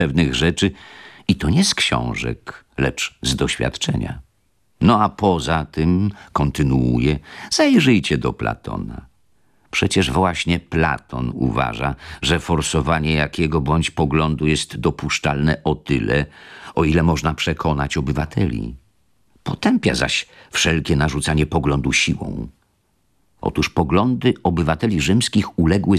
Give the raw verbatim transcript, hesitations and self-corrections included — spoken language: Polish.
pewnych rzeczy i to nie z książek, lecz z doświadczenia. No a poza tym, kontynuuje, zajrzyjcie do Platona. Przecież właśnie Platon uważa, że forsowanie jakiego bądź poglądu jest dopuszczalne o tyle, o ile można przekonać obywateli. Potępia zaś wszelkie narzucanie poglądu siłą. Otóż poglądy obywateli rzymskich uległy